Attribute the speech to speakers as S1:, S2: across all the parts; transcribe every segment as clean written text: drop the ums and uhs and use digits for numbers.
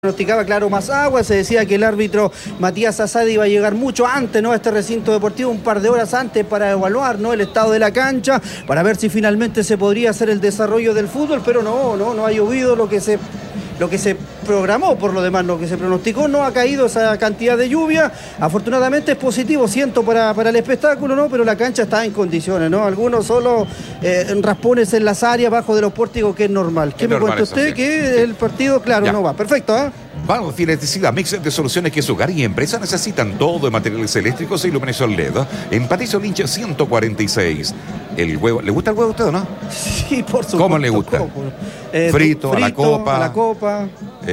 S1: Pronosticaba, claro, más agua. Se decía que el árbitro Matías Asadi iba a llegar mucho antes, ¿no?, a este recinto deportivo, un par de horas antes, para evaluar, ¿no?, el estado de la cancha, para ver si finalmente se podría hacer el desarrollo del fútbol, pero no ha llovido lo que se programó, por lo demás, lo que se pronosticó, no ha caído esa cantidad de lluvia. Afortunadamente es positivo, siento, para el espectáculo, ¿no?, pero la cancha está en condiciones, ¿no? Algunos solo raspones en las áreas, bajo de los pórticos, que es normal. ¿Qué me cuenta usted? Sí. Que el partido, claro, ya no va. Perfecto, ¿eh?
S2: Valve Electricidad, mix de soluciones que su hogar y empresa necesitan, todo de materiales eléctricos e iluminación LED. En Patricio Lynch 146. El huevo, ¿le gusta el huevo a usted o no?
S1: Sí, por supuesto.
S2: ¿Cómo le gusta? Frito, a la copa.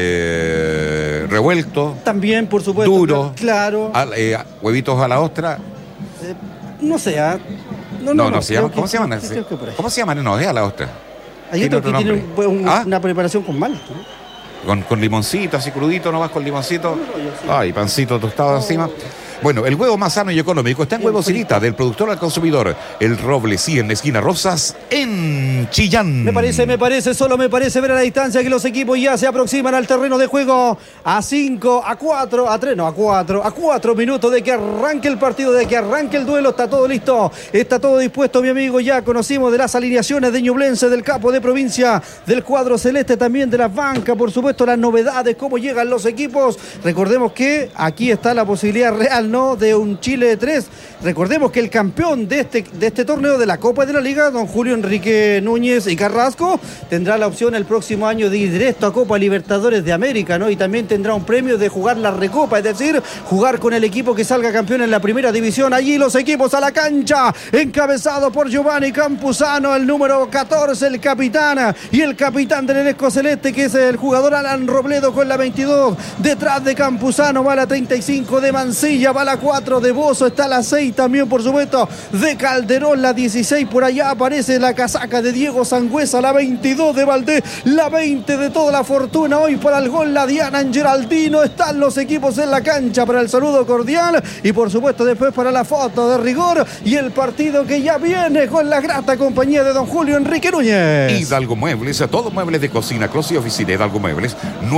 S2: Revuelto.
S1: También, por supuesto.
S2: Duro.
S1: Claro.
S2: Huevitos a la ostra.
S1: No sé.
S2: No se llama. ¿Cómo se llaman? ¿Cómo se llaman? No, es a la ostra.
S1: Hay otro que tiene una preparación con malta, ¿no?
S2: Con limoncito, así crudito, ¿no vas con limoncito? Ay, pancito tostado encima. Bueno, el huevo más sano y económico está en Huevocinita, del productor al consumidor. El Roble, sí, en esquina Rosas, en Chillán.
S1: Me parece ver a la distancia que los equipos ya se aproximan al terreno de juego a 5, a 4, a 3, no, a 4, a 4 minutos de que arranque el partido, de que arranque el duelo. Está todo listo, está todo dispuesto, mi amigo. Ya conocimos de las alineaciones de Ñublense, del capo de provincia, del cuadro celeste, también de las bancas, por supuesto, las novedades, cómo llegan los equipos. Recordemos que aquí está la posibilidad real, ¿no?, de un Chile 3. Recordemos que el campeón de este torneo de la Copa de la Liga, don Julio Enrique Núñez y Carrasco, tendrá la opción el próximo año de ir directo a Copa Libertadores de América, ¿no? Y también tendrá un premio de jugar la Recopa, es decir, jugar con el equipo que salga campeón en la primera división. Allí los equipos a la cancha, encabezado por Giovanni Campuzano, el número 14, el capitán, y el capitán del elenco celeste, que es el jugador Alan Robledo, con la 22. Detrás de Campuzano va la 35 de Mancilla, va la 4 de Bozo, está la 6 también, por supuesto, de Calderón, la 16, por allá aparece la casaca de Diego Sangüesa, la 22 de Valdés, la 20 de Toda la Fortuna, hoy para el gol la Diana Geraldino. Están los equipos en la cancha para el saludo cordial y, por supuesto, después para la foto de rigor y el partido que ya viene con la grata compañía de don Julio Enrique Núñez.
S2: Hidalgo Muebles, a todos muebles de cocina, closet y oficina. Hidalgo Muebles,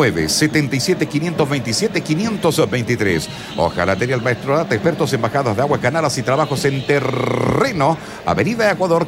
S2: 977-527-523. Hojalatería Maestro Data, expertos en bajadas de agua, canales y trabajos en terreno. Avenida Ecuador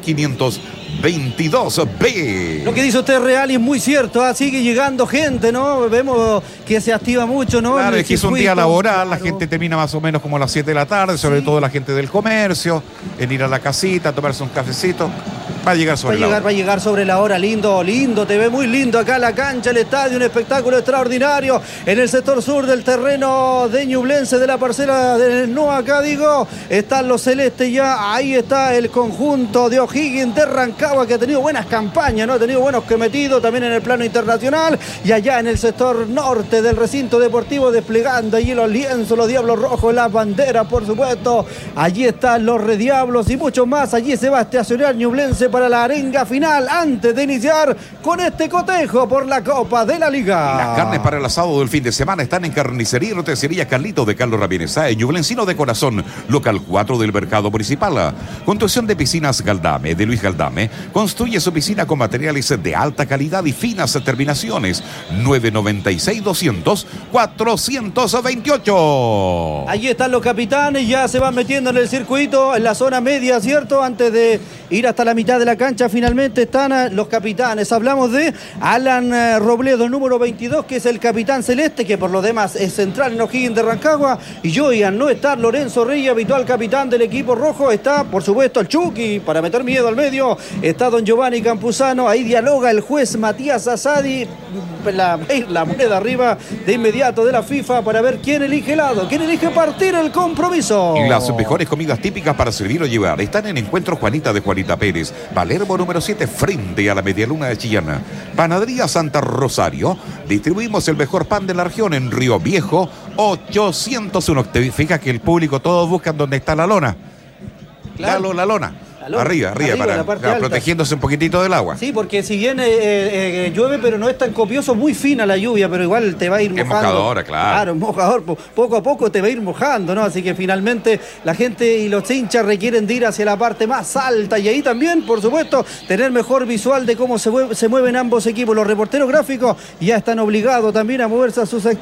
S2: 522B.
S1: Lo que dice usted es real y es muy cierto, ¿eh? Sigue llegando gente, ¿no? Vemos que se activa mucho, ¿no?
S2: Claro, es que es un día laboral, la gente termina más o menos como a las 7 de la tarde, sobre todo la gente del comercio, en ir a la casita, tomarse un cafecito. Va a llegar sobre la hora.
S1: Va a llegar sobre la hora. Lindo, te ve muy lindo acá la cancha, el estadio, un espectáculo extraordinario en el sector sur del terreno de Ñublense, de la parcela del No, acá digo, están los celestes ya, ahí está el conjunto de O'Higgins de Rancagua, que ha tenido buenas campañas, ¿no? Ha tenido buenos cometidos también en el plano internacional, y allá en el sector norte del recinto deportivo, desplegando allí los lienzos, los diablos rojos, las banderas, por supuesto, allí están los rediablos y mucho más. Allí se va a estacionar Ñublense para la arenga final, antes de iniciar con este cotejo por la Copa de la Liga.
S2: Las carnes para el asado del fin de semana están en Carnicería y Roticería Carlito de Carlos Ramírez Sáez, Ñublencino de corazón, local 4 del Mercado Municipal. Construcción de piscinas Galdame, de Luis Galdame. Construye su piscina con materiales de alta calidad y finas terminaciones. 996-200-428.
S1: Allí están los capitanes, ya se van metiendo en el circuito, en la zona media, ¿cierto? Antes de ir hasta la mitad de la cancha, finalmente están los capitanes. Hablamos de Alan Robledo, número 22, que es el capitán celeste, que por lo demás es central en O'Higgins de Rancagua. Y hoy, al no estar Lorenzo Reyes, habitual capitán del equipo rojo, está, por supuesto, el Chucky, para meter miedo al medio. Está don Giovanni Campuzano. Ahí dialoga el juez Matías Asadi. La moneda arriba de inmediato de la FIFA para ver quién elige lado, quién elige partir el compromiso.
S2: Y las mejores comidas típicas para servir o llevar están en Encuentro Juanita de Juanita Pérez, Palermo número 7, frente a la Medialuna de Chillán. Panadería Santa Rosario, distribuimos el mejor pan de la región en Río Viejo 801. Te fijas que el público todos buscan dónde está la lona.
S1: Claro.
S2: La lona. Arriba, para protegiéndose un poquitito del agua.
S1: Sí, porque si bien llueve, pero no es tan copioso, muy fina la lluvia, pero igual te va a ir mojando.
S2: Es mojadora, claro.
S1: Claro, mojador, poco a poco te va a ir mojando, ¿no? Así que finalmente la gente y los hinchas requieren de ir hacia la parte más alta y ahí también, por supuesto, tener mejor visual de cómo se mueven ambos equipos. Los reporteros gráficos ya están obligados también a moverse a sus